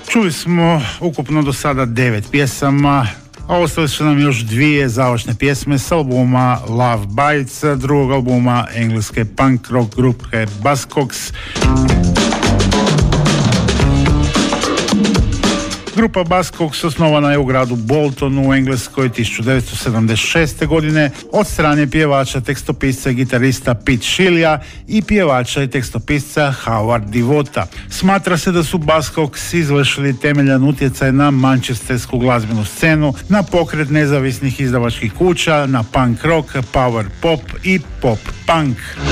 Čuli smo ukupno do sada 9 pjesama, a ostale su nam još dvije završne pjesme s albuma Love Bites, drugog albuma engleske punk rock grupe Buzzcocks. Grupa Buzzcocks osnovana je u gradu Boltonu u Engleskoj 1976. godine od strane pjevača, tekstopisca i gitarista Pete Shelleyja i pjevača i tekstopisca Howard Devota. Smatra se da su Buzzcocks izvršili temeljan utjecaj na manchestersku glazbenu scenu, na pokret nezavisnih izdavačkih kuća, na punk rock, power pop i pop punk.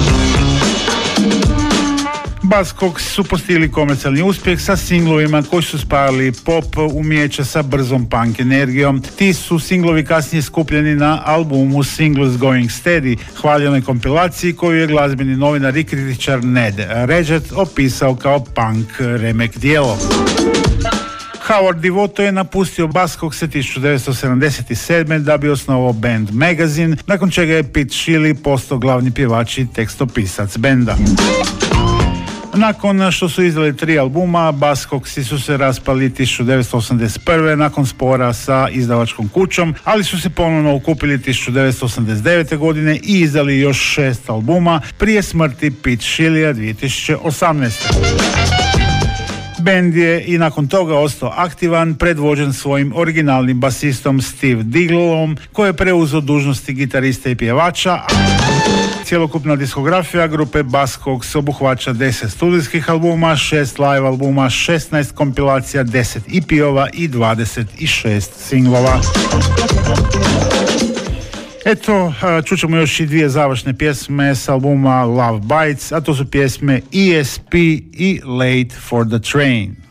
Buzzcocks su postigli komercijalni uspjeh sa singlovima koji su spajali pop umijeća sa brzom punk energijom. Ti su singlovi kasnije skupljeni na albumu Singles Going Steady, hvaljenoj kompilaciji koju je glazbeni novinar i kritičar Ned Regett opisao kao punk remek djelo. Howard Devoto je napustio Buzzcocks 1977. da bi osnovao band Magazine, nakon čega je Pete Shelley postao glavni pjevač i tekstopisac benda. Nakon što su izdali 3 albuma, Buzzcocksi su se raspali 1981. nakon spora sa izdavačkom kućom, ali su se ponovno okupili 1989. godine i izdali još 6 albuma prije smrti Pete Shelleyja 2018. Band je i nakon toga ostao aktivan, predvođen svojim originalnim basistom Steve Diglom, koji je preuzeo dužnosti gitarista i pjevača. Cjelokupna diskografija grupe Buzzcocks obuhvaća 10 studijskih albuma, 6 live albuma, 16 kompilacija, 10 EP-ova i 26 singlova. Eto, čućemo još i 2 završne pjesme s albuma Love Bites, a to su pjesme ESP i Late for the Train.